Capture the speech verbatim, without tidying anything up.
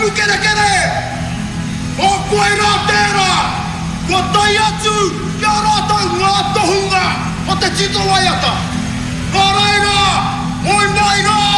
tainu kere kere. O koe rā tērā. Kua tai atu kia rātau ngā tohunga o te tito waiata. Nā reira, oi mai rā.